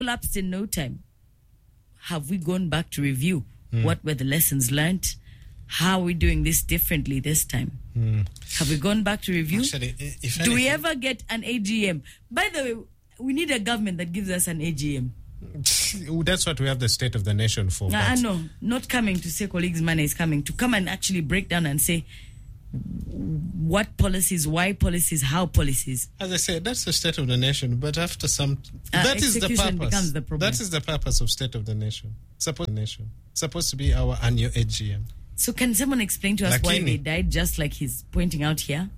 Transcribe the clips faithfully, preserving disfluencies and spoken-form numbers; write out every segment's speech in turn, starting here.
collapsed in no time. Have we gone back to review? Mm. What were the lessons learned? How are we doing this differently this time? Mm. Have we gone back to review? Actually, if Do anything, we ever get an A G M? By the way, we need a government that gives us an A G M. That's what we have the State of the Nation for. I know, not coming to say colleagues' money is coming, to come and actually break down and say what policies, why policies, how policies. As I said, that's the State of the Nation, but after some... Uh, that is the purpose. Becomes the problem. That is the purpose of State of the Nation. Supposed, nation. Supposed to be our annual A G M. So can someone explain to us Lakini. why they died, just like he's pointing out here?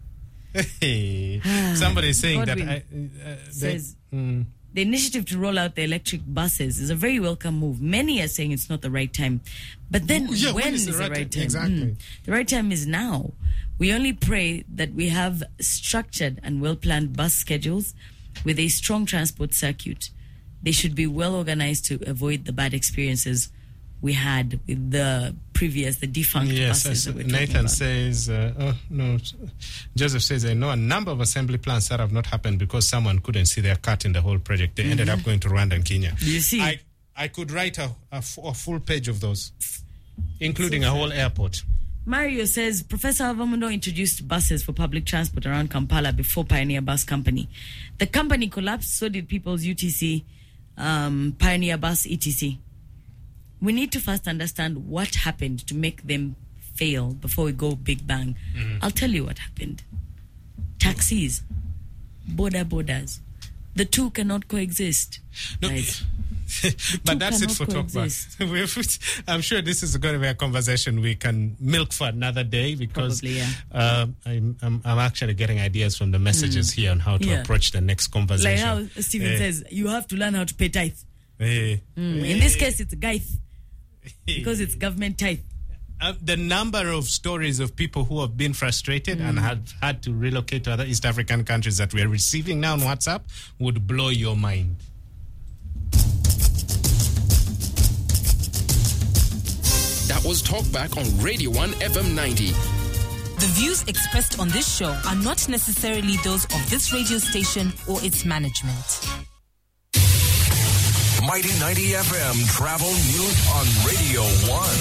Hey, somebody is saying Godwin that... I, uh, says... they, mm, The initiative to roll out the electric buses is a very welcome move. Many are saying it's not the right time. But then yeah, when, when is, is the right, the right time? Exactly. Mm. The right time is now. We only pray that we have structured and well-planned bus schedules with a strong transport circuit. They should be well organized to avoid the bad experiences we had with the previous, the defunct yes, buses that we're talking Nathan about. says, uh, oh, no, Joseph says, I know a number of assembly plans that have not happened because someone couldn't see their cut in the whole project. They mm-hmm. ended up going to Rwanda and Kenya. You see? I, I could write a, a, f- a full page of those, including so a whole airport. Mario says, Professor Avamundo introduced buses for public transport around Kampala before Pioneer Bus Company. The company collapsed, so did People's U T C, um, Pioneer Bus, et cetera. We need to first understand what happened to make them fail before we go big bang. Mm-hmm. I'll tell you what happened. Taxis, border borders. The two cannot coexist. No, right? But that's it for coexist. Talkback. I'm sure this is going to be a conversation we can milk for another day because Probably, yeah. uh, I'm, I'm, I'm actually getting ideas from the messages mm. here on how to yeah. approach the next conversation. Like how Stephen uh, says, you have to learn how to pay tithe. Uh, mm. uh, In this case, it's tithe. Because it's government tithe. Uh, the number of stories of people who have been frustrated mm. and have had to relocate to other East African countries that we're receiving now on WhatsApp would blow your mind. That was Talkback on Radio one F M ninety. The views expressed on this show are not necessarily those of this radio station or its management. Mighty ninety F M Travel News on Radio one.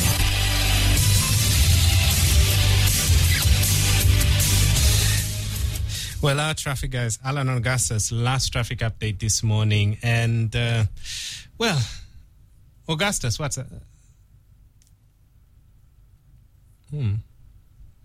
Well, our traffic guys, Alan Augustus, last traffic update this morning. And, uh, well, Augustus, what's that? Hmm.